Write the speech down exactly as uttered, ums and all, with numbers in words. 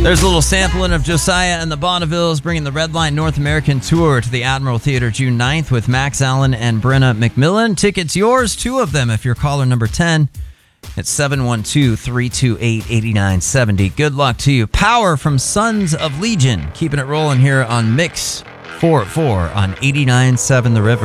There's a little sampling of Josiah and the Bonnevilles bringing the Red Line North American Tour to the Admiral Theater June ninth with Max Allen and Brenna McMillan. Tickets yours, two of them if you're caller number ten. It's seven one two, three two eight, eight nine seven zero. Good luck to you. Power from Sons of Legion. Keeping it rolling here on Mix four oh four on eighty-nine point seven The River.